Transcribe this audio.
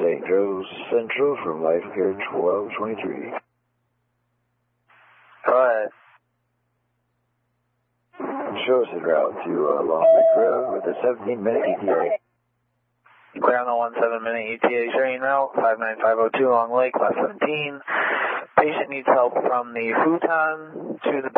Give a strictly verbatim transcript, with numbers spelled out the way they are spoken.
Saint Joe's Central from Life Care twelve twenty-three. Go ahead. Show us the route to uh, Long Lake Road with a seventeen minute E T A. Clear on the one seven minute E T A train route, five nine five oh two Long Lake, class seventeen. Patient needs help from the futon to the